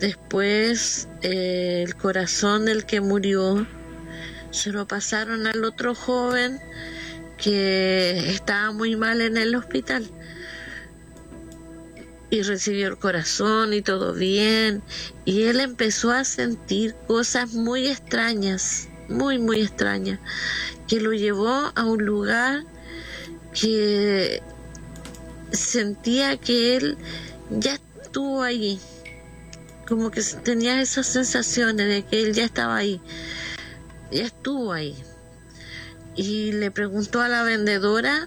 Después el corazón del que murió se lo pasaron al otro joven que estaba muy mal en el hospital. Y recibió el corazón y todo bien. Y él empezó a sentir cosas muy extrañas, muy, muy extrañas, que lo llevó a un lugar que sentía que él ya estuvo allí. Como que tenía esas sensaciones de que él ya estaba ahí, ya estuvo ahí. Y le preguntó a la vendedora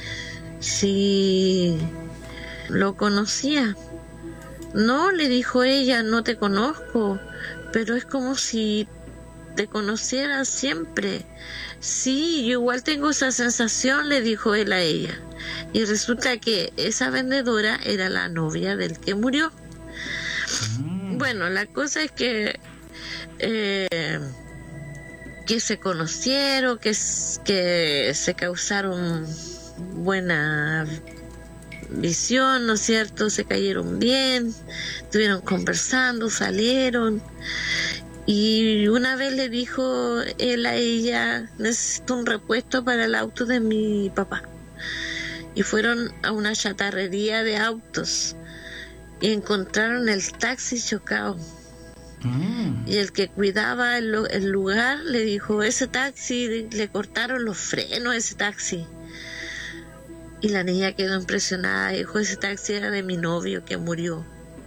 si lo conocía. No, le dijo ella, no te conozco, pero es como si te conociera siempre. Sí, yo igual tengo esa sensación, le dijo él a ella. Y resulta que esa vendedora era la novia del que murió. Bueno, la cosa es que se conocieron, que se causaron buena visión, ¿no es cierto? Se cayeron bien, estuvieron conversando, salieron. Y una vez le dijo él a ella, necesito un repuesto para el auto de mi papá. Y fueron a una chatarrería de autos y encontraron el taxi chocado. Y el que cuidaba el lugar le dijo, ese taxi, le cortaron los frenos a ese taxi. Y la niña quedó impresionada, dijo, ese taxi era de mi novio que murió.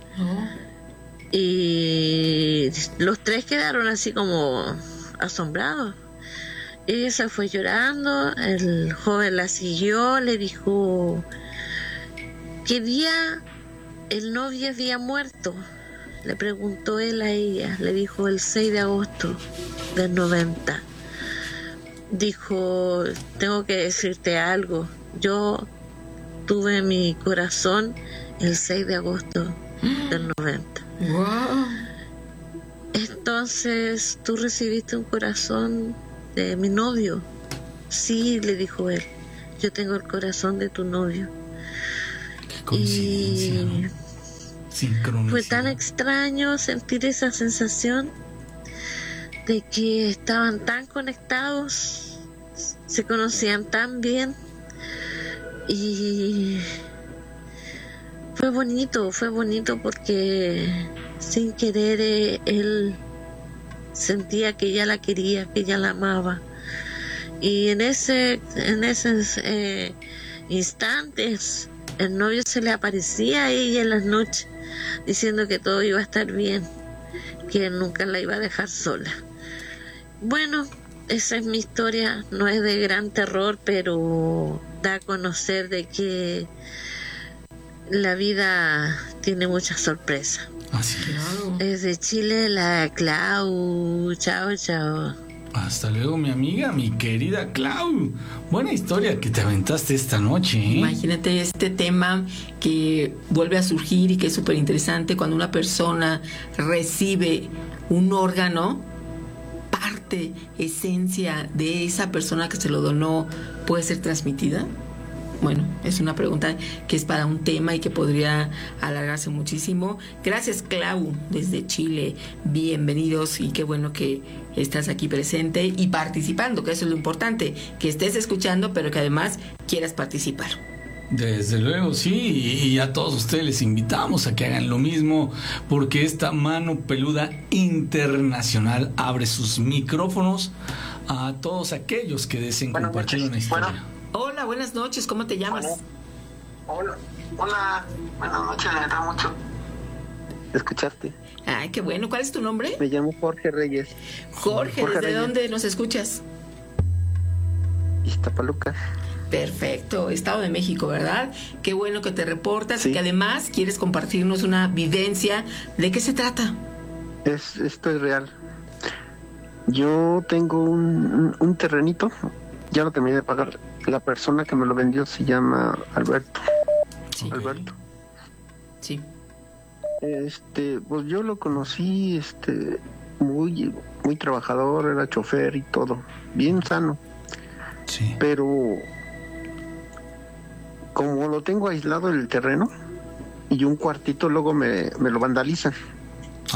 Y los tres quedaron así como asombrados. Ella se fue llorando, el joven la siguió, le dijo, ¿qué día el novio había muerto? Le preguntó él a ella, le dijo el 6 de agosto del 90. Dijo, tengo que decirte algo, yo tuve mi corazón el 6 de agosto del 90. Wow. Entonces, ¿tú recibiste un corazón de mi novio? Sí, le dijo él, yo tengo el corazón de tu novio. Qué coincidencia, y ¿no? Sincronicidad. Fue tan extraño sentir esa sensación de que estaban tan conectados, se conocían tan bien, y fue bonito porque sin querer él sentía que ella la quería, que ella la amaba. Y en esos instantes el novio se le aparecía a ella en las noches diciendo que todo iba a estar bien, que él nunca la iba a dejar sola. Bueno, esa es mi historia, no es de gran terror, pero da a conocer de que la vida tiene muchas sorpresas. Así es. Desde Chile, la Clau. Chao, chao. Hasta luego, mi amiga, mi querida Clau. Buena historia que te aventaste esta noche, ¿eh? Imagínate este tema que vuelve a surgir y que es súper interesante cuando una persona recibe un órgano, parte, esencia de esa persona que se lo donó, ¿puede ser transmitida? Bueno, es una pregunta que es para un tema y que podría alargarse muchísimo. Gracias, Clau, desde Chile. Bienvenidos y qué bueno que estás aquí presente y participando, que eso es lo importante, que estés escuchando, pero que además quieras participar. Desde luego, sí, y a todos ustedes les invitamos a que hagan lo mismo, porque esta mano peluda internacional abre sus micrófonos a todos aquellos que deseen compartir una historia. Hola, buenas noches, ¿cómo te llamas? Hola, buenas noches, me da mucho escucharte. Ay, qué bueno, ¿cuál es tu nombre? Me llamo Jorge Reyes. Jorge, ¿desde Reyes. dónde nos escuchas? Iztapaluca. Perfecto, Estado de México, ¿verdad? Qué bueno que te reportas Sí. y que además quieres compartirnos una vivencia. ¿De qué se trata? Esto es real. Yo tengo un terrenito, ya lo terminé de pagar. La persona que me lo vendió se llama Alberto. Sí. Alberto. Sí. Pues yo lo conocí, muy trabajador, era chofer y todo, bien sano. Sí. Pero como lo tengo aislado del terreno y un cuartito luego me lo vandalizan.